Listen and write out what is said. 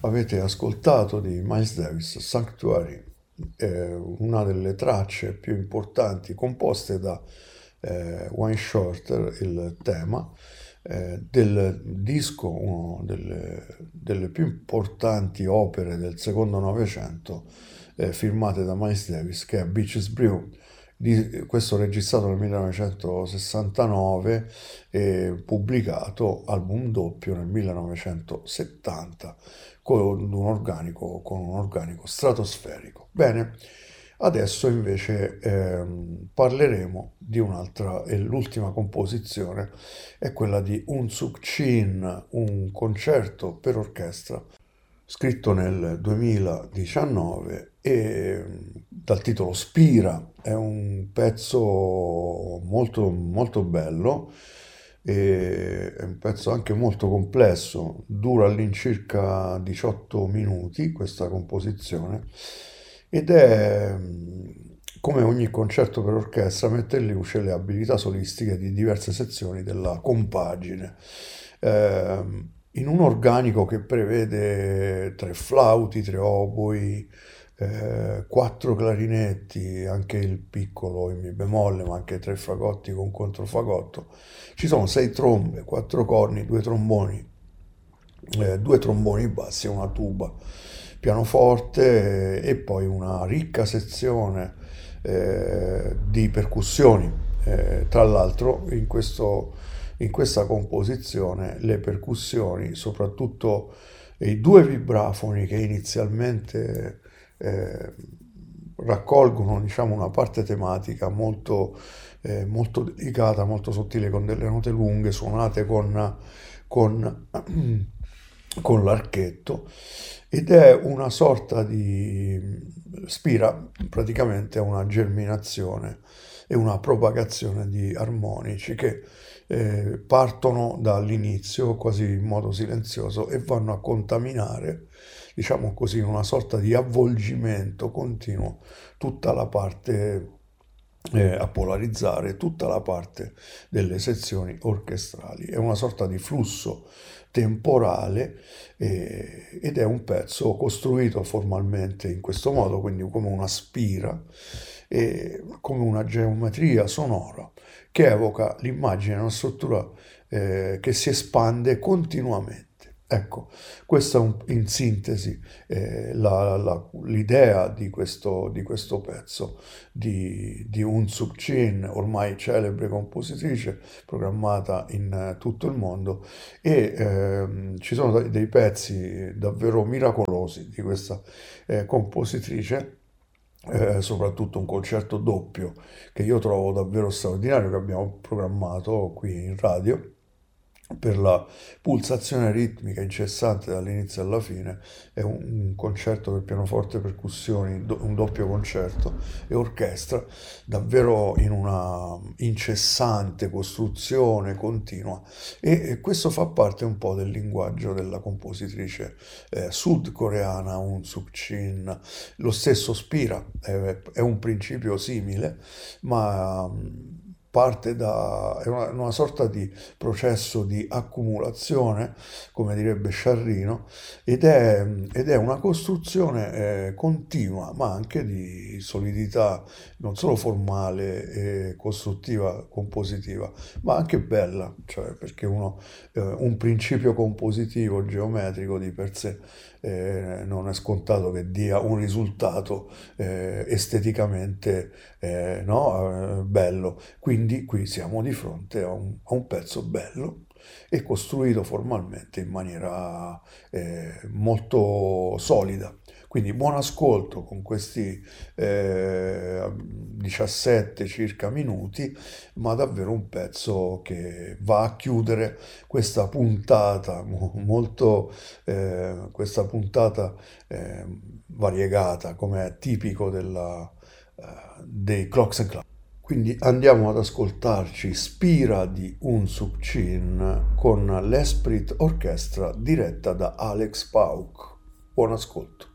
Avete ascoltato di Miles Davis Sanctuary, una delle tracce più importanti composte da Wayne Shorter, il tema del disco, una delle più importanti opere del secondo Novecento, firmate da Miles Davis, che è Beaches Brew. Questo registrato nel 1969 e pubblicato album doppio nel 1970 con un organico stratosferico. Bene, adesso invece parleremo di un'altra, e l'ultima composizione è quella di Unsuk Chin, un concerto per orchestra scritto nel 2019 e dal titolo Spira. È un pezzo molto, molto bello, e è un pezzo anche molto complesso, dura all'incirca 18 minuti questa composizione ed è, come ogni concerto per orchestra, mette in luce le abilità solistiche di diverse sezioni della compagine. In un organico che prevede tre flauti, tre oboi, quattro clarinetti, anche il piccolo in mi bemolle, ma anche tre fagotti con controfagotto. Ci sono sei trombe, quattro corni, due tromboni bassi e una tuba, pianoforte e poi una ricca sezione di percussioni. Tra l'altro in questa composizione le percussioni, soprattutto i due vibrafoni che inizialmente raccolgono, diciamo, una parte tematica molto delicata, molto sottile, con delle note lunghe suonate con, con l'archetto, ed è una sorta di spira praticamente a una germinazione e una propagazione di armonici che partono dall'inizio quasi in modo silenzioso e vanno a contaminare, diciamo così, in una sorta di avvolgimento continuo tutta la parte, a polarizzare tutta la parte delle sezioni orchestrali. È una sorta di flusso temporale ed è un pezzo costruito formalmente in questo modo, quindi come una spira, come una geometria sonora che evoca l'immagine, una struttura che si espande continuamente. Ecco, questa è in sintesi l'idea di questo pezzo di Unsuk Chin, ormai celebre compositrice programmata in tutto il mondo, e ci sono dei pezzi davvero miracolosi di questa compositrice. Soprattutto un concerto doppio che io trovo davvero straordinario, che abbiamo programmato qui in radio, per la pulsazione ritmica incessante dall'inizio alla fine. È un concerto per pianoforte e percussioni, un doppio concerto e orchestra, davvero in una incessante costruzione continua, e questo fa parte un po' del linguaggio della compositrice sudcoreana Eun Suk Shin. Lo stesso Spira è un principio simile, ma è una sorta di processo di accumulazione, come direbbe Sciarrino, ed è una costruzione continua, ma anche di solidità, non solo formale e costruttiva, compositiva, ma anche bella, cioè perché un principio compositivo geometrico di per sé non è scontato che dia un risultato esteticamente no, bello. Quindi qui siamo di fronte a un pezzo bello e costruito formalmente in maniera molto solida. Quindi buon ascolto con questi 17 circa minuti, ma davvero un pezzo che va a chiudere questa puntata questa puntata variegata, come è tipico dei Clocks and Club. Quindi andiamo ad ascoltarci Spira di Unsuk Chin con l'Esprit Orchestra diretta da Alex Pauk. Buon ascolto.